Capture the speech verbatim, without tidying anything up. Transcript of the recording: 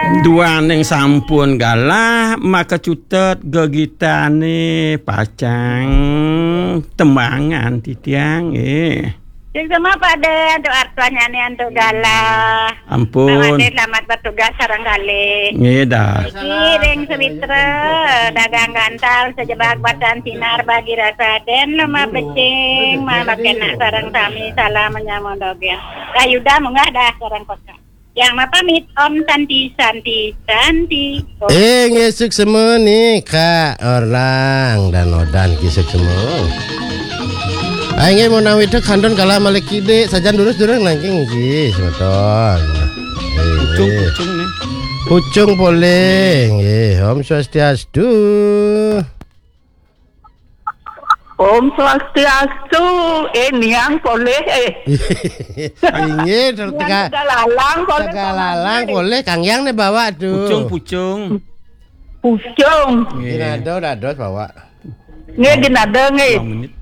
Dua neng sampun galah maka cutet gegitane pacang tembangan titiang eh. Sing sama pada untuk artuanya nih untuk galah. Ampun. Selamat selamat bertugas sarang kali. Nggih dah. Kiring sewitra dagang gantal sejebak batan sinar bagi rasa den lemah becing mama kena sarang sami salam menyamon dogen. Kayuda munggah dah sarang kota. Yang ma pamit Om Santi Santi Santi. Oh. Eh ngesuk semua nih Kak orang dan odan kisuk semua. Aing mau nawi itu kandon kala malek kide sajan durus durang nangking iki semeton. Pucung pucung nih. Pucung boleh. Nggih, Om Swastiastu. Om Swastiastu. Eh niang boleh eh. Nggih, tega. Tegalalang boleh. Tegalalang boleh Kang Yang nih bawa tuh. Pucung pucung. Pucung. Ginado dados bawa. Nggih ginado nggih. dua menit.